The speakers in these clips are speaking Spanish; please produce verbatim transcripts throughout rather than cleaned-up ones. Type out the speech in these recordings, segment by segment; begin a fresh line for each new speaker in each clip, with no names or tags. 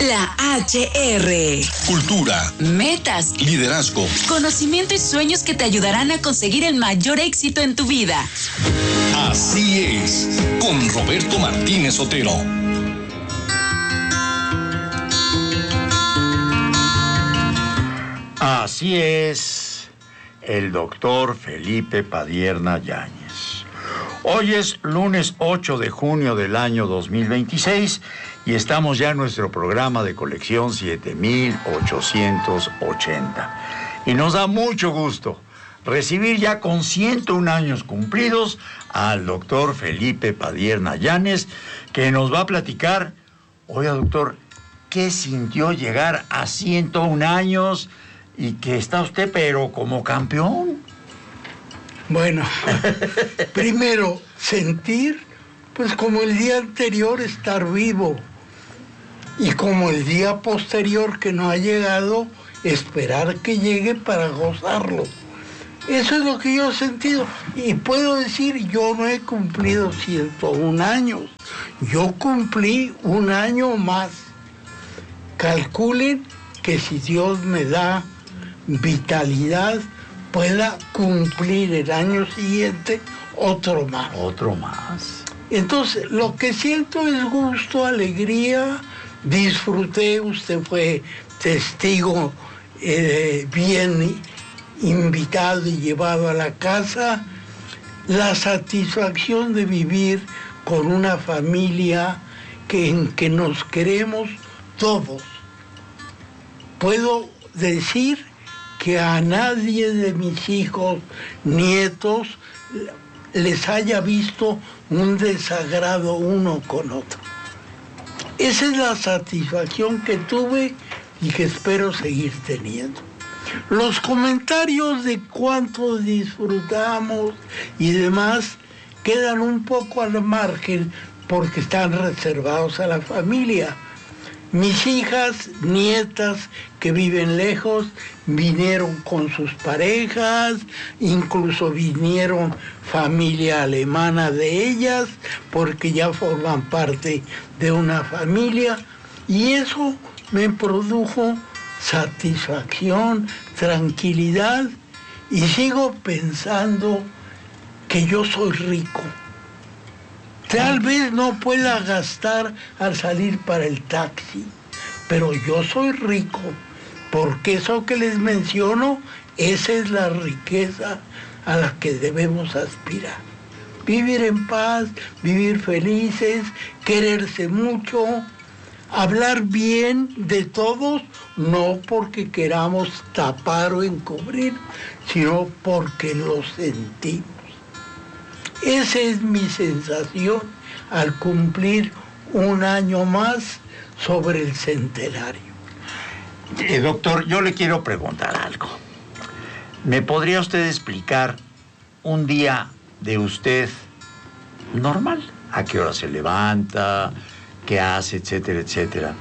La H R.
Cultura,
metas,
liderazgo,
conocimiento y sueños que te ayudarán a conseguir el mayor éxito en tu vida.
Así es, con Roberto Martínez Otero.
Así es, el doctor Felipe Padierna Yáñez. Hoy es lunes ocho de junio del año dos mil veintiséis y estamos ya en nuestro programa de colección siete mil ochocientos ochenta. Y nos da mucho gusto recibir ya con ciento un años cumplidos al doctor Felipe Padierna Yáñez, que nos va a platicar. Oiga, doctor, ¿qué sintió llegar a ciento un años y que está usted pero como campeón?
Bueno, primero, sentir, pues como el día anterior, estar vivo. Y como el día posterior que no ha llegado, esperar que llegue para gozarlo. Eso es lo que yo he sentido. Y puedo decir, yo no he cumplido ciento un años. Yo cumplí un año más. Calculen que si Dios me da vitalidad, pueda cumplir el año siguiente otro más.
Otro más.
Entonces, lo que siento es gusto, alegría, disfruté, usted fue testigo eh, bien invitado y llevado a la casa, la satisfacción de vivir con una familia que, en que nos queremos todos. Puedo decir que a nadie de mis hijos, nietos, les haya visto un desagrado uno con otro. Esa es la satisfacción que tuve y que espero seguir teniendo. Los comentarios de cuánto disfrutamos y demás quedan un poco al margen porque están reservados a la familia. Mis hijas, nietas que viven lejos, vinieron con sus parejas, incluso vinieron familia alemana de ellas, porque ya forman parte de una familia, y eso me produjo satisfacción, tranquilidad, y sigo pensando que yo soy rico. Tal vez no pueda gastar al salir para el taxi, pero yo soy rico, porque eso que les menciono, esa es la riqueza a la que debemos aspirar. Vivir en paz, vivir felices, quererse mucho, hablar bien de todos, no porque queramos tapar o encubrir, sino porque lo sentimos. Esa es mi sensación al cumplir un año más sobre el centenario.
Eh, doctor, yo le quiero preguntar algo. ¿Me podría usted explicar un día de usted normal? ¿A qué hora se levanta? ¿Qué hace? Etcétera, etcétera.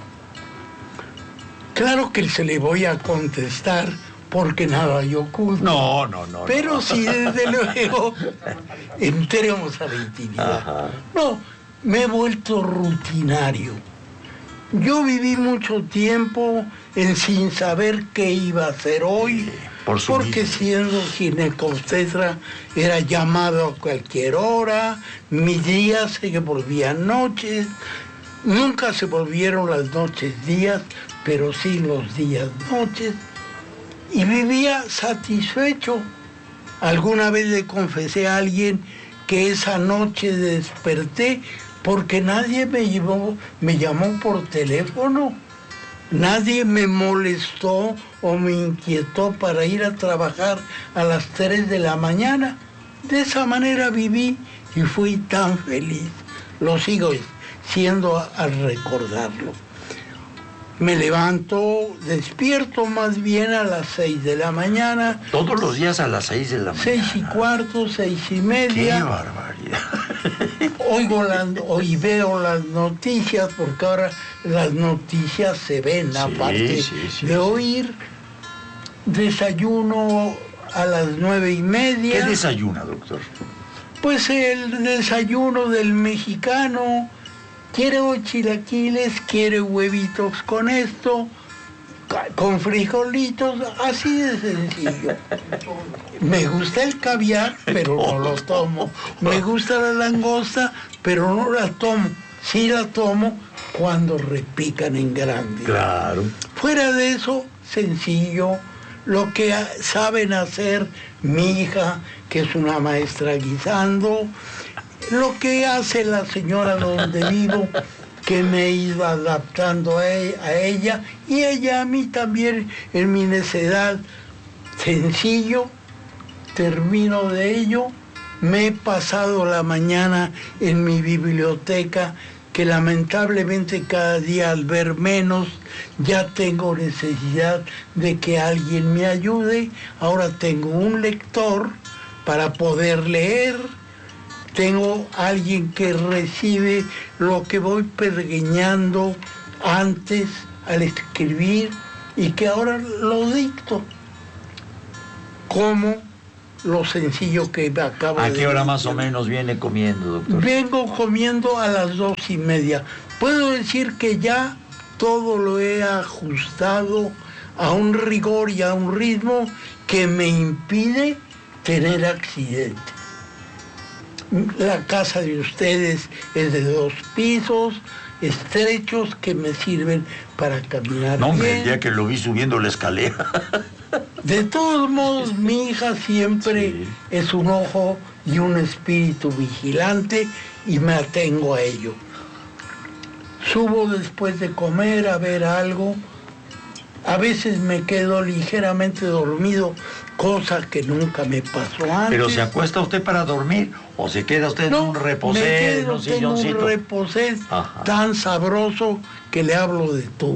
Claro que se le voy a contestar porque nada hay oculto.
No, no, no.
Pero
no.
sí, desde luego, entremos a la intimidad.
Ajá.
No, me he vuelto rutinario. Yo viví mucho tiempo en sin saber qué iba a hacer hoy,
Por su
porque
mismo.
siendo ginecobstetra era llamado a cualquier hora, mis días se volvían noches, nunca se volvieron las noches días, pero sí los días noches, y vivía satisfecho. Alguna vez le confesé a alguien que esa noche desperté porque nadie me, llevó, me llamó por teléfono, nadie me molestó o me inquietó para ir a trabajar a las tres de la mañana. De esa manera viví y fui tan feliz. Lo sigo siendo al recordarlo. Me levanto, despierto más bien a las seis de la mañana.
Todos los días a las seis de la mañana.
Seis y cuarto, seis y media.
¡Qué barbaridad!
Oigo las, hoy veo las noticias, porque ahora las noticias se ven,
Sí,
aparte
sí, sí,
de
sí.
oír. Desayuno a las nueve y media.
¿Qué desayuna, doctor?
Pues el desayuno del mexicano, quiero chilaquiles, quiero huevitos con esto, con frijolitos, así de sencillo. Me gusta el caviar, pero no lo tomo. Me gusta la langosta, pero no la tomo. Sí la tomo cuando repican en grande.
Claro.
Fuera de eso, sencillo, lo que saben hacer mi hija, que es una maestra guisando, lo que hace la señora donde vivo, que me he ido adaptando a ella, y ella a mí también en mi necedad. Sencillo, termino de ello, me he pasado la mañana en mi biblioteca, que lamentablemente cada día al ver menos ya tengo necesidad de que alguien me ayude. Ahora tengo un lector para poder leer, tengo alguien que recibe lo que voy pergeñando antes al escribir y que ahora lo dicto como lo sencillo que acabo de...
¿A qué hora más o menos viene comiendo, doctor?
Vengo comiendo a las dos y media. Puedo decir que ya todo lo he ajustado a un rigor y a un ritmo que me impide tener accidentes. La casa de ustedes es de dos pisos, estrechos, que me sirven para caminar
No, hombre,
bien.
el día que lo vi subiendo la escalera.
De todos modos, mi hija siempre
Sí.
es un ojo y un espíritu vigilante y me atengo a ello. Subo después de comer a ver algo. A veces me quedo ligeramente dormido, cosa que nunca me pasó antes.
¿Pero se acuesta usted para dormir o se queda usted en un reposé,
me
en
quedo,
un
tengo
silloncito?
un reposé
Ajá.
tan sabroso que le hablo de tú.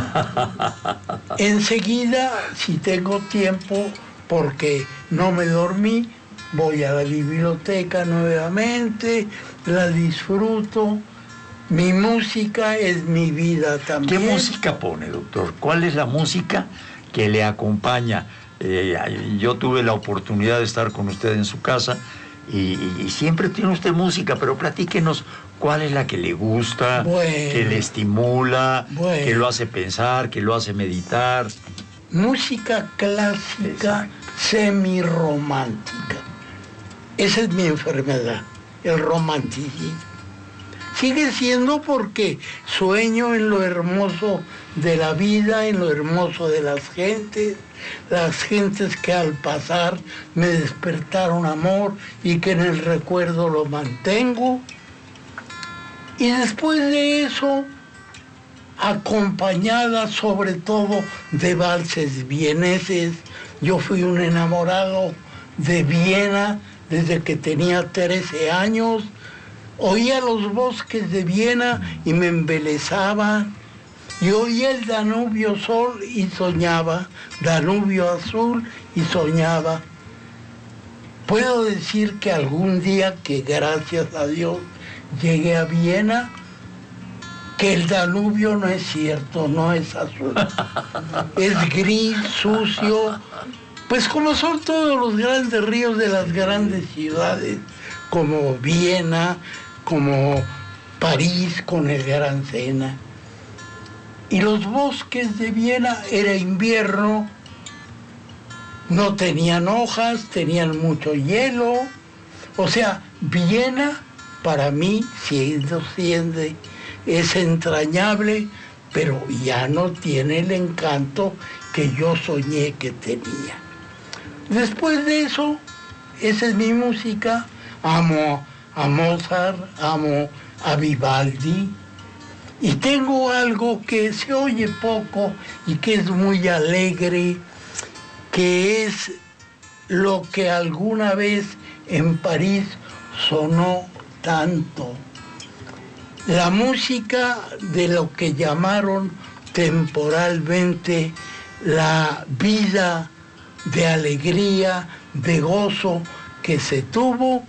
Enseguida, si tengo tiempo, porque no me dormí, voy a la biblioteca nuevamente, la disfruto. Mi música es mi vida también.
¿Qué música pone, doctor? ¿Cuál es la música que le acompaña? Eh, yo tuve la oportunidad de estar con usted en su casa y, y siempre tiene usted música, pero platíquenos cuál es la que le gusta,
Bueno.
que le estimula,
Bueno.
que lo hace pensar, que lo hace meditar.
Música clásica semirromántica. Esa es mi enfermedad, el romanticismo. Sigue siendo porque sueño en lo hermoso de la vida, en lo hermoso de las gentes, las gentes que al pasar me despertaron amor y que en el recuerdo lo mantengo. Y después de eso, acompañada sobre todo de valses vieneses, yo fui un enamorado de Viena desde que tenía trece años. Oía los bosques de Viena y me embelezaba. Y oía el Danubio Sol y soñaba, Danubio Azul y soñaba. Puedo decir que algún día, que gracias a Dios llegué a Viena, que el Danubio no es cierto, no es azul. Es gris, sucio, pues como son todos los grandes ríos de las grandes ciudades, como Viena, como París con el Gran Sena. Y los bosques de Viena era invierno, no tenían hojas, tenían mucho hielo. O sea, Viena para mí siendo, siendo es entrañable, pero ya no tiene el encanto que yo soñé que tenía. Después de eso, esa es mi música. Amo a Mozart, amo a Vivaldi, y tengo algo que se oye poco y que es muy alegre, que es lo que alguna vez en París sonó tanto. La música de lo que llamaron temporalmente la vida de alegría, de gozo que se tuvo.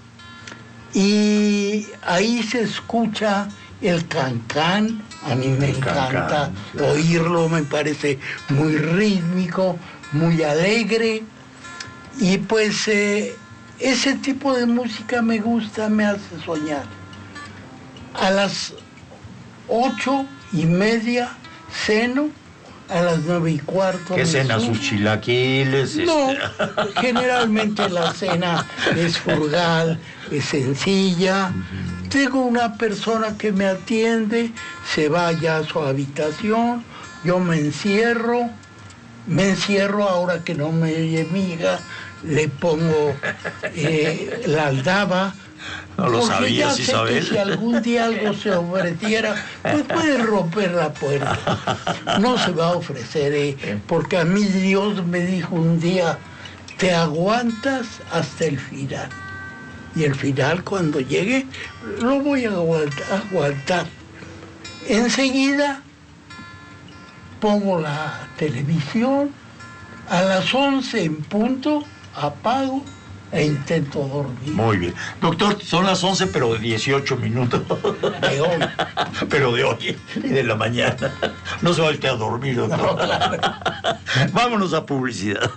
Y ahí se escucha el cancán, a mí me
El
encanta
cancán, claro.
oírlo, me parece muy rítmico, muy alegre. Y pues eh, ese tipo de música me gusta, me hace soñar. A las ocho y media ceno, a las nueve y cuarto.
¿Qué cena? ¿Sus chilaquiles?
No,
este...
generalmente la cena es frugal, es sencilla. Uh-huh. Tengo una persona que me atiende, se va ya a su habitación, yo me encierro, me encierro ahora que no me oye mi hija, le pongo eh, la aldaba.
No lo
porque
sabías,
ya sé
Isabel.
que si algún día algo se ofreciera, pues puede romper la puerta. No se va a ofrecer, eh, porque a mí Dios me dijo un día, te aguantas hasta el final. Y el final, cuando llegue, lo voy a aguantar. aguantar. Enseguida pongo la televisión, a las once en punto apago e intento dormir.
Muy bien. Doctor, son las once, pero de dieciocho minutos.
De hoy.
Pero de hoy y de la mañana. No se va a dormir, doctor.
No, claro.
Vámonos a publicidad.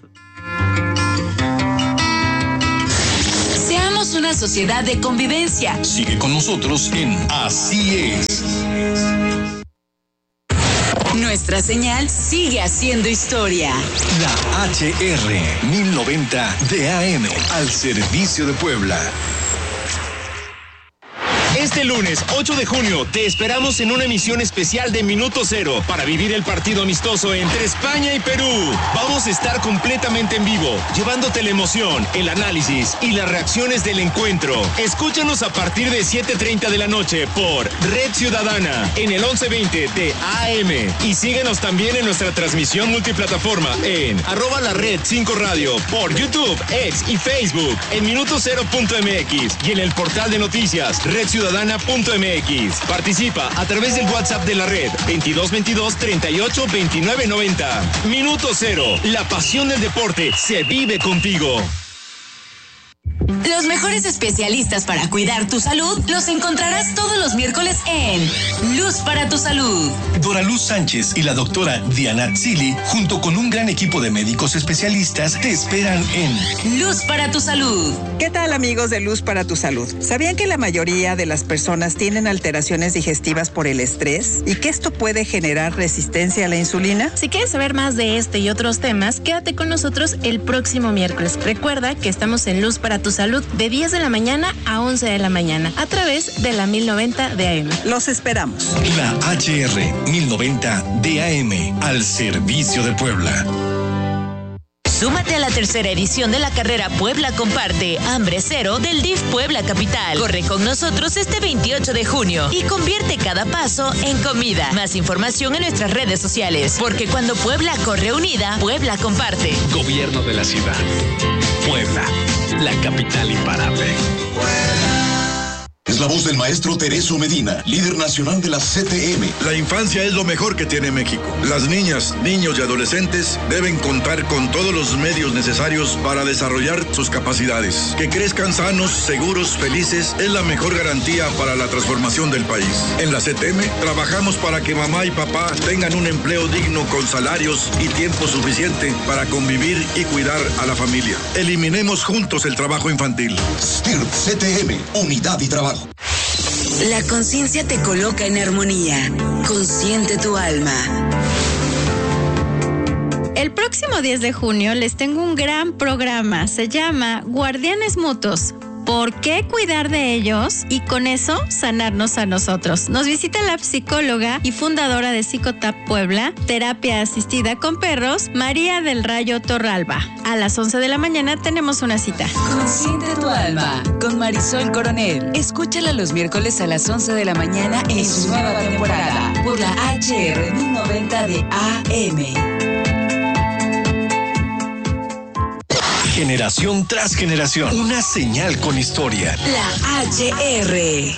Seamos una sociedad de convivencia.
Sigue con nosotros en Así es.
Nuestra señal sigue haciendo historia.
La H R mil noventa de A M al servicio de Puebla.
Este lunes ocho de junio te esperamos en una emisión especial de Minuto Cero para vivir el partido amistoso entre España y Perú. Vamos a estar completamente en vivo, llevándote la emoción, el análisis y las reacciones del encuentro. Escúchanos a partir de siete treinta de la noche por Red Ciudadana en el once veinte de A M y síguenos también en nuestra transmisión multiplataforma en arroba la red cinco radio por YouTube, X y Facebook en minuto cero punto m x y en el portal de noticias Red Ciudadana punto m x. Participa a través del WhatsApp de la red veintidós veintidós treinta y ocho veintinueve noventa. Minuto Cero, la pasión del deporte se vive contigo.
Los mejores especialistas para cuidar tu salud los encontrarás todos los miércoles en Luz para tu Salud.
Dora Luz Sánchez y la doctora Diana Zili, junto con un gran equipo de médicos especialistas, te esperan en
Luz para tu Salud.
¿Qué tal, amigos de Luz para tu Salud? ¿Sabían que la mayoría de las personas tienen alteraciones digestivas por el estrés y que esto puede generar resistencia a la insulina?
Si quieres saber más de este y otros temas, quédate con nosotros el próximo miércoles. Recuerda que estamos en Luz para tu Salud de diez de la mañana a once de la mañana a través de la mil noventa de A M.
Los esperamos.
La H R mil noventa de A M al servicio de Puebla.
Súmate a la tercera edición de la carrera Puebla Comparte, Hambre Cero del D I F Puebla Capital. Corre con nosotros este veintiocho de junio y convierte cada paso en comida. Más información en nuestras redes sociales, porque cuando Puebla corre unida, Puebla comparte.
Gobierno de la ciudad. Puebla, la capital imparable.
Es la voz del maestro Tereso Medina, líder nacional de la C T M.
La infancia es lo mejor que tiene México. Las niñas, niños y adolescentes deben contar con todos los medios necesarios para desarrollar sus capacidades. Que crezcan sanos, seguros, felices es la mejor garantía para la transformación del país. En la C T M trabajamos para que mamá y papá tengan un empleo digno con salarios y tiempo suficiente para convivir y cuidar a la familia. Eliminemos juntos el trabajo infantil.
S T I R P C T M, unidad y trabajo.
La conciencia te coloca en armonía. Consiente tu alma.
El próximo diez de junio les tengo un gran programa. Se llama Guardianes Mutuos. ¿Por qué cuidar de ellos y con eso sanarnos a nosotros? Nos visita la psicóloga y fundadora de Psicotap Puebla, terapia asistida con perros, María del Rayo Torralba. A las once de la mañana tenemos una cita.
Consiente tu alma con Marisol Coronel. Escúchala los miércoles a las once de la mañana en su nueva temporada por la H R mil noventa de A M.
Generación tras generación, una señal con historia.
La H R.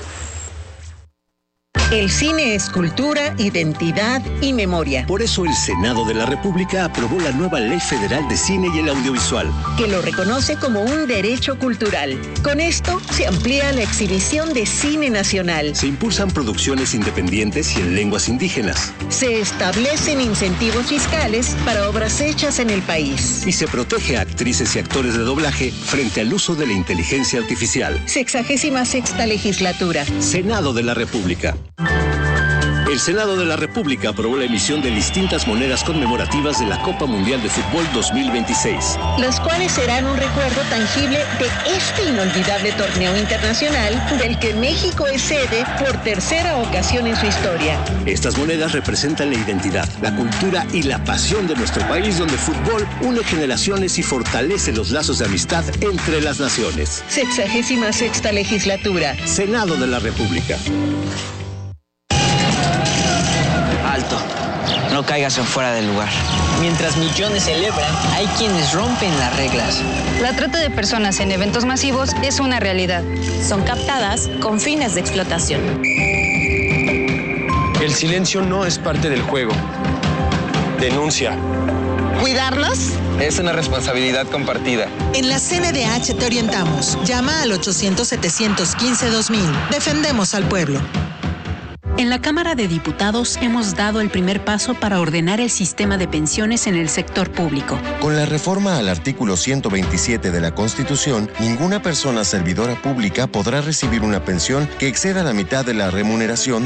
El cine es cultura, identidad y memoria.
Por eso el Senado de la República aprobó la nueva Ley Federal de Cine y el Audiovisual,
Que lo reconoce como un derecho cultural. Con esto se amplía la exhibición de cine nacional.
se impulsan producciones independientes y en lenguas indígenas
Se establecen incentivos fiscales para obras hechas en el país.
y se protege a actrices y actores de doblaje frente al uso de la inteligencia artificial.
Sexagésima sexta legislatura.
Senado de la República. El Senado de la República aprobó la emisión de distintas monedas conmemorativas de la Copa Mundial de Fútbol dos mil veintiséis.
Las cuales serán un recuerdo tangible de este inolvidable torneo internacional del que México es sede por tercera ocasión en su historia.
Estas monedas representan la identidad, la cultura y la pasión de nuestro país, donde el fútbol une generaciones y fortalece los lazos de amistad entre las naciones.
Sexagésima sexta legislatura.
Senado de la República.
Alto. No caigas en fuera del lugar. Mientras millones celebran, hay quienes rompen las reglas.
La trata de personas en eventos masivos es una realidad.
Son captadas con fines de explotación.
El silencio no es parte del juego. Denuncia.
¿Cuidarlos?
Es una responsabilidad compartida.
En la C N D H te orientamos. Llama al ochocientos, setecientos quince, dos mil. Defendemos al pueblo.
En la Cámara de Diputados hemos dado el primer paso para ordenar el sistema de pensiones en el sector público.
Con la reforma al artículo ciento veintisiete de la Constitución, ninguna persona servidora pública podrá recibir una pensión que exceda la mitad de la remuneración